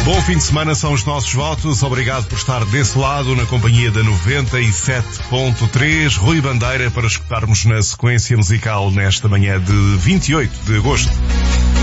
Bom fim de semana são os nossos votos. Obrigado por estar desse lado na companhia da 97.3. Rui Bandeira para escutarmos na sequência musical nesta manhã de 28 de agosto.